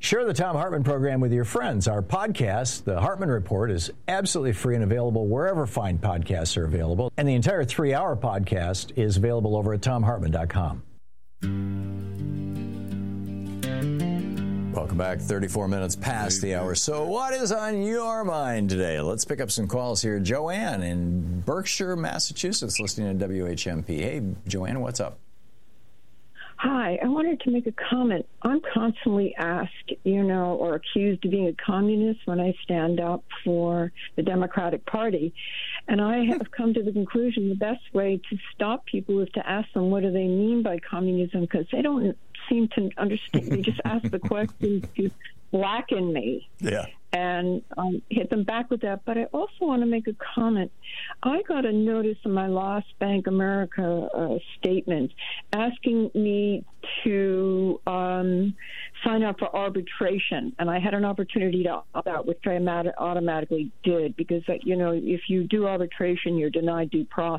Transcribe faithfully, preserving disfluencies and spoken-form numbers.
Share the Thom Hartmann program with your friends. Our podcast, The Hartmann Report, is absolutely free and available wherever fine podcasts are available. And the entire three-hour podcast is available over at thom hartmann dot com. Welcome back. thirty-four minutes past the hour. So what is on your mind today? Let's pick up some calls here. Joanne in Berkshire, Massachusetts, listening to W H M P. Hey, Joanne, what's up? Hi, I wanted to make a comment. I'm constantly asked, you know, or accused of being a communist when I stand up for the Democratic Party. And I have come to the conclusion the best way to stop people is to ask them what do they mean by communism, because they don't seem to understand. They just ask the question to blacken me. Yeah. And um, hit them back with that. But I also want to make a comment. I got a notice in my last Bank America uh, statement asking me to um, sign up for arbitration. And I had an opportunity to opt out, which I automatically did, because, you know, if you do arbitration, you're denied due process.